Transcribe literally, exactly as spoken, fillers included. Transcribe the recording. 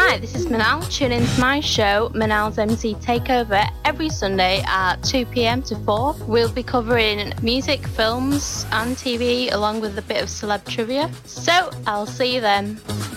Hi, this is Manal. Tune in to my show, Manal's M C Takeover, every Sunday at two p.m. to four. We'll be covering music, films and T V, along with a bit of celeb trivia. So, I'll see you then.